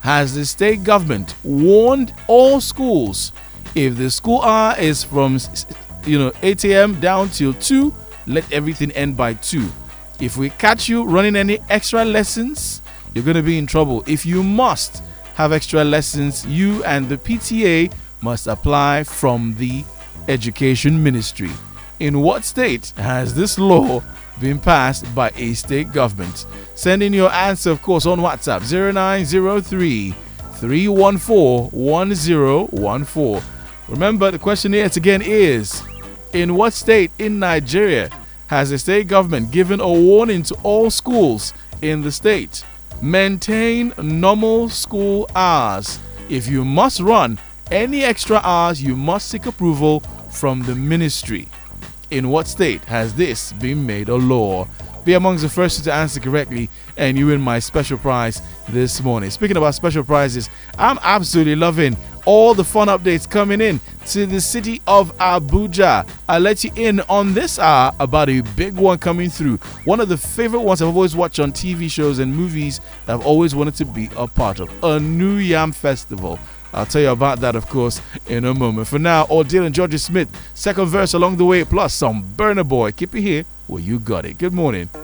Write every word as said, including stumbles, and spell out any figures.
has the state government warned all schools if the school hour is from you know eight a.m. down till two, let everything end by two. If we catch you running any extra lessons, you're going to be in trouble. If you must have extra lessons, you and the P T A must apply from the Education Ministry. In what state has this law been passed by a state government? Send in your answer, of course, on WhatsApp zero nine zero three, three one four, one zero one four. Remember, the question yet again is, in what state in Nigeria has the state government given a warning to all schools in the state? Maintain normal school hours. If you must run any extra hours, you must seek approval from the ministry. In what state has this been made a law? Be amongst the first to answer correctly, and you win my special prize this morning. Speaking about special prizes, I'm absolutely loving all the fun updates coming in to the city of Abuja. I'll let you in on this hour about a big one coming through. One of the favorite ones I've always watched on T V shows and movies that I've always wanted to be a part of. A New Yam Festival. I'll tell you about that, of course, in a moment. For now, Ordeal and Georgia Smith, second verse along the way, plus some Burna Boy. Keep it here where you got it. Good morning.